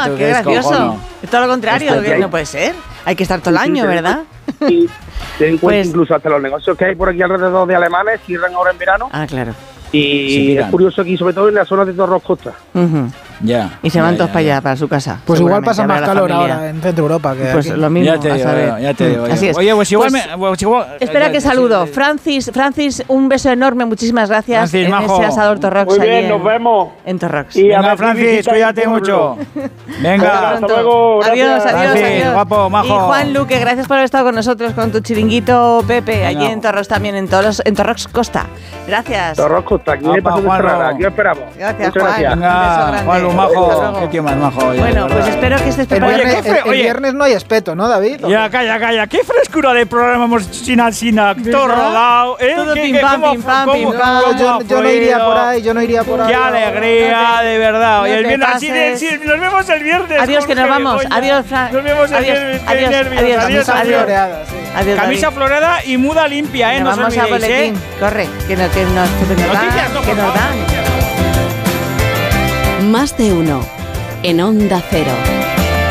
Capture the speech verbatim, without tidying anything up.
Ah, qué gracioso. Es todo lo contrario, Este, que no puede ser. Hay que estar todo el Sí, sí, año, ten- ¿verdad? Y ten en cuenta Pues- incluso hasta los negocios que hay por aquí alrededor de alemanes cierran ahora en verano. Ah, claro. Y Sí, es piran. curioso aquí, sobre todo en la zona de Torros Costa. Ujú. Ya. Y se van ya, todos ya, para ya. allá, para su casa. Pues igual seguramente, pasa a ver más a la calor familia. ahora en Centro Europa que Pues aquí. lo mismo, Ya te a digo, saber. ya te digo. Así ya. es. Oye, pues igual Pues, me... Pues igual, Espera que sí, saludo. sí. Francis, Francis, un beso enorme, muchísimas gracias Francis, en majo. ese asador Torrox. Muy bien, allí nos en- vemos. En Torrox. Y a Venga, ver si Francis, visitáis cuídate el pueblo. mucho. Hasta Venga. Hasta luego, gracias. Adiós, adiós, Francis, adiós. guapo, majo. Y Juan Luque, gracias por haber estado con nosotros con tu chiringuito, Pepe, allí Venga. en Torrox también, en Torrox, en Torrox Costa. Gracias. Torros Costa, aquí Opa, de Paso de Juanlo. Ferrara, aquí os esperamos. Gracias, Muchas Juan. gracias. Un beso Venga, grande. Juan Lu, Hasta majo. luego. Qué tío más majo. oye, Bueno, de pues verdad. espero que estés El preparado. Oye, viernes, qué feo, el- el oye. viernes no hay espeto, ¿no, David? Ya, calla, calla. Qué frescura de programa hemos sin sin actor ¿Verdad? rodado. ¿eh? Todo ¿Qué- pim, qué- pam, cómo- pim, pam, cómo- pim, cómo pam. ha Yo, yo no iría fluido? por ahí, yo no iría por ahí. Qué alegría, de verdad. no Oye, el te viernes, así de- pases. sí, nos vemos el viernes. Adiós, que nos Jorge, vamos. Begoña. Adiós, Fran. Nos vemos el Adiós, viernes. Qué adiós, nervios. adiós, Adiós, Camisa adiós. floreada, sí. Adiós, Camisa David. florada y muda limpia, ¿eh? Nos No os vamos a olvidéis, boletín. ¿eh? Corre, que nos, que nos, que nos Noticias, dan. no, Que por nos favor. dan. Más de uno. En Onda Cero.